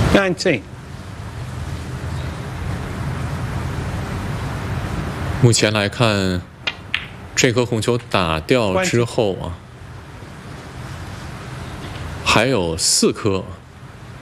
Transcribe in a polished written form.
19. 目前来看，这颗红球打掉之后啊，还有4颗。